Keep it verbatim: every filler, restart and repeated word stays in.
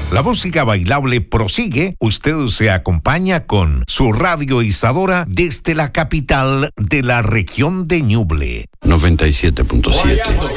La música bailable prosigue. Usted se acompaña con su radio izadora desde la capital de la región de Ñuble. noventa y siete punto siete.